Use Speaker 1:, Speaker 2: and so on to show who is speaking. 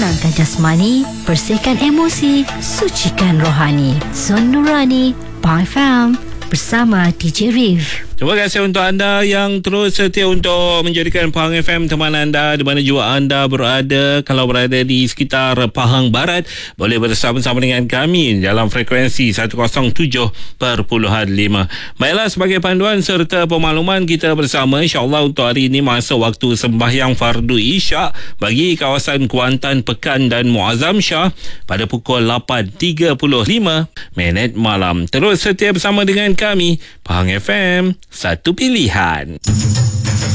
Speaker 1: tenangkan jasmani, bersihkan emosi, sucikan rohani. Sun Nurani, Pang FM, bersama DJ Rif.
Speaker 2: Terima kasih untuk anda yang terus setia untuk menjadikan Pahang FM teman anda di mana jua anda berada. Kalau berada di sekitar Pahang Barat, boleh bersama-sama dengan kami dalam frekuensi 107.5. Baiklah, sebagai panduan serta pemaluman kita bersama, insyaAllah untuk hari ini masa waktu sembahyang fardu Isyak bagi kawasan Kuantan, Pekan dan Muazzam Shah pada pukul 8.35 malam. Terus setia bersama dengan kami, Pahang FM, satu pilihan.